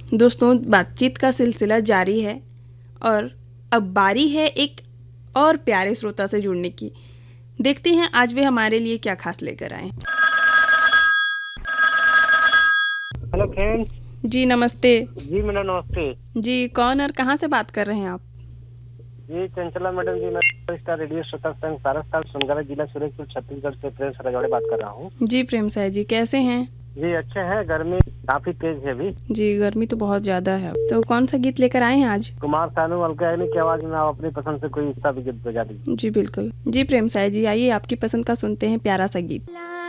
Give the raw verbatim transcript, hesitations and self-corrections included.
दोस्तों, बातचीत का सिलसिला जारी है और अब बारी है एक और प्यारे श्रोता से जुड़ने की। देखते हैं आज वे हमारे लिए क्या खास लेकर आए। Hello friends. जी नमस्ते। जी मैडम नमस्ते। जी कौन और कहाँ से बात कर रहे हैं आप? जी चंचला मैडम जी, मैं स्टार रेडियो श्रोता संघ सारस्ताल सोनगढ़ जिला सूरजपुर छत्तीसगढ़ से प्रेम सराजवाड़े बात कर रहा हूँ। जी प्रेम साह जी, कैसे हैं? जी अच्छे हैं। गर्मी काफी तेज है अभी। जी गर्मी तो बहुत ज्यादा है। तो कौन सा गीत लेकर आए हैं आज? कुमार सानू अलका याग्निक की आवाज में आप अपनी पसंद से कोई हिस्सा भी गीत बजा दीजिए। जी बिल्कुल। जी प्रेम साह जी, आइए आपकी पसंद का सुनते हैं प्यारा सा गीत।